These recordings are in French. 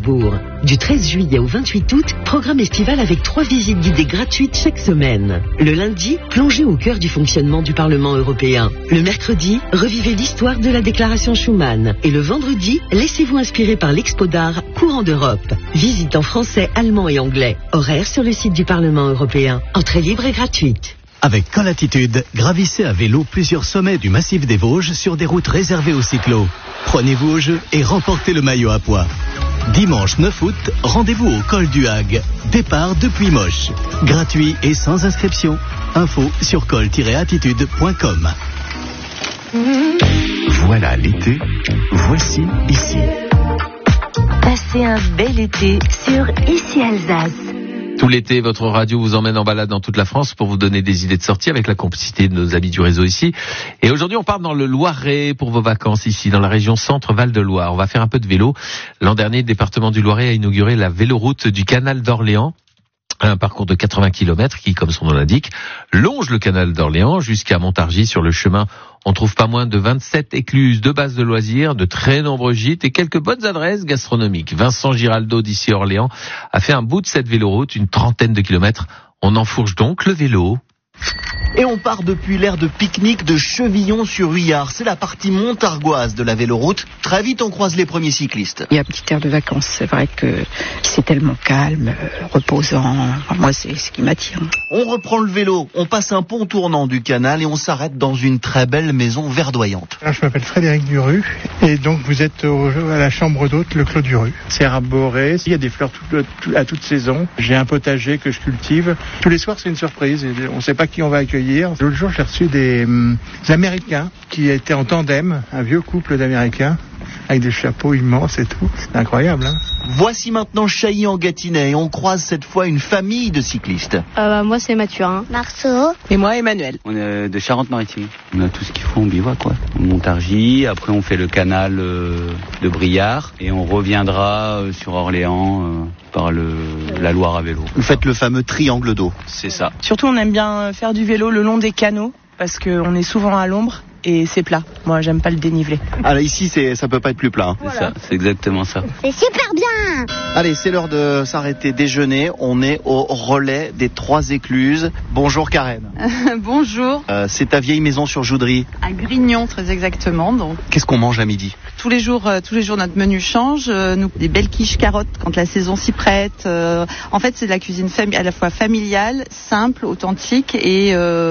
Cherbourg. Du 13 juillet au 28 août, programme estival avec 3 visites guidées gratuites chaque semaine. Le lundi, plongez au cœur du fonctionnement du Parlement européen. Le mercredi, revivez l'histoire de la déclaration Schuman. Et le vendredi, laissez-vous inspirer par l'expo d'art Courant d'Europe. Visite en français, allemand et anglais. Horaire sur le site du Parlement européen. Entrée libre et gratuite. Avec Colatitude, gravissez à vélo plusieurs sommets du massif des Vosges sur des routes réservées aux cyclos. Prenez-vous au jeu et remportez le maillot à pois. Dimanche 9 août, rendez-vous au col du Hague. Départ depuis Moche. Gratuit et sans inscription. Info sur col-attitude.com. Voilà l'été, voici ici. Passez un bel été sur Ici Alsace. Tout l'été, votre radio vous emmène en balade dans toute la France pour vous donner des idées de sortie avec la complicité de nos amis du réseau ici. Et aujourd'hui, on part dans le Loiret pour vos vacances ici, dans la région Centre-Val de Loire. On va faire un peu de vélo. L'an dernier, le département du Loiret a inauguré la véloroute du canal d'Orléans. Un parcours de 80 km qui, comme son nom l'indique, longe le canal d'Orléans jusqu'à Montargis. Sur le chemin, on trouve pas moins de 27 écluses, 2 bases de loisirs, de très nombreux gîtes et quelques bonnes adresses gastronomiques. Vincent Giraldo d'ici Orléans a fait un bout de cette véloroute, une 30aine de kilomètres. On enfourche donc le vélo. Et on part depuis l'aire de pique-nique de Chevillon-sur-Huyard. C'est la partie montargoise de la véloroute. Très vite, on croise les premiers cyclistes. Il y a un petit air de vacances. C'est vrai que c'est tellement calme, reposant. Enfin, moi, c'est ce qui m'attire. On reprend le vélo. On passe un pont tournant du canal et on s'arrête dans une très belle maison verdoyante. Je m'appelle Frédéric Duru et donc vous êtes à la chambre d'hôte, le Clos du Ru. C'est arboré. Il y a des fleurs à toute saison. J'ai un potager que je cultive. Tous les soirs, c'est une surprise. On ne sait pas qui on va accueillir. L'autre jour, j'ai reçu des Américains qui étaient en tandem, un vieux couple d'Américains avec des chapeaux immenses et tout. C'est incroyable, hein. Voici maintenant Chailly en Gâtinais et on croise cette fois une famille de cyclistes. Moi, c'est Mathurin. Marceau. Et moi, Emmanuel. On est de Charente-Maritime. On a tout ce qu'il faut en bivouac, quoi. Montargis, après on fait le canal de Briard et on reviendra sur Orléans par la Loire à vélo. Vous faites le fameux triangle d'eau. C'est ça. Surtout, on aime bien faire du vélo le long des canaux parce qu'on est souvent à l'ombre. Et c'est plat. Moi, j'aime pas le dénivelé. Alors ici, ça peut pas être plus plat. Hein. C'est ça, c'est exactement ça. C'est super bien. Allez, c'est l'heure de s'arrêter déjeuner. On est au relais des 3 écluses. Bonjour Karen. Bonjour. C'est ta vieille maison sur Joudry. À Grignon, très exactement. Donc. Qu'est-ce qu'on mange à midi ? Tous les jours, notre menu change. Nous, des belles quiches carottes quand la saison s'y prête. En fait, c'est de la cuisine à la fois familiale, simple, authentique et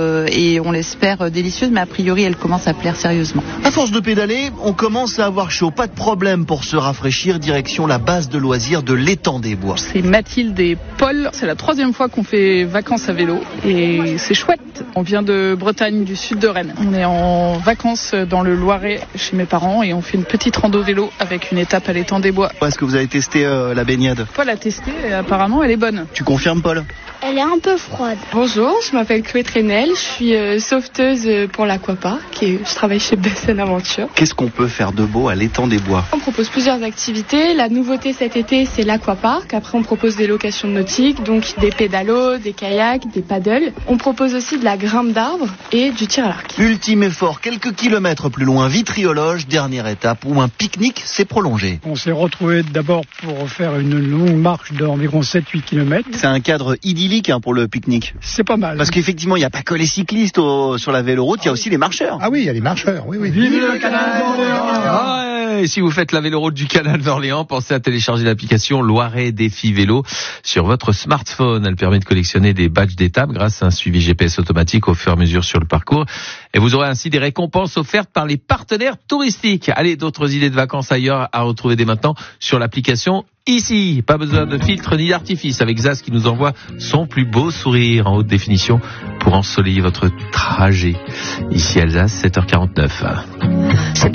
on l'espère délicieuse. Mais a priori, elle commence à plaire sérieusement. À force de pédaler, on commence à avoir chaud. Pas de problème pour se rafraîchir. Direction la base de loisirs de l'étang des Bois. C'est Mathilde et Paul. C'est la 3e fois qu'on fait vacances à vélo et c'est chouette. On vient de Bretagne, du sud de Rennes. On est en vacances dans le Loiret chez mes parents et on fait une petite rando vélo avec une étape à l'étang des Bois. Est-ce que vous avez testé la baignade ? Paul a testé et apparemment elle est bonne. Tu confirmes, Paul ? Elle est un peu froide. Bonjour, je m'appelle Chloé Trenel, je suis sauveteuse pour l'Aquapark et je travaille chez Bassène Aventure. Qu'est-ce qu'on peut faire de beau à l'étang des Bois ? On propose plusieurs activités. La nouveauté cet été, c'est l'Aquapark. Après, on propose des locations nautiques, donc des pédalos, des kayaks, des paddles. On propose aussi de la grimpe d'arbres et du tir à l'arc. Ultime effort, quelques kilomètres plus loin, Vitriologe, dernière étape où un pique-nique s'est prolongé. On s'est retrouvés d'abord pour faire une longue marche d'environ 7-8 km. C'est un cadre idyllique pour le pique-nique. C'est pas mal. Parce qu'effectivement, il n'y a pas que les cyclistes sur la véloroute, il y a aussi les marcheurs. Ah oui, il y a les marcheurs, oui. Vive le canal d'Orléans. Et si vous faites la véloroute du canal d'Orléans, pensez à télécharger l'application Loiret Défi Vélo sur votre smartphone. Elle permet de collectionner des badges d'étape grâce à un suivi GPS automatique au fur et à mesure sur le parcours. Et vous aurez ainsi des récompenses offertes par les partenaires touristiques. Allez, d'autres idées de vacances ailleurs à retrouver dès maintenant sur l'application Ici. Pas besoin de filtre ni d'artifice avec Zaz qui nous envoie son plus beau sourire en haute définition pour ensoleiller votre trajet. Ici Alsace, 7h49.